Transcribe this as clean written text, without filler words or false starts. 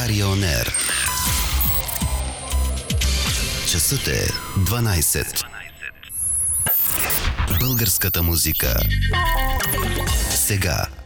България On Air. Часът е 12. Българската музика. Сега.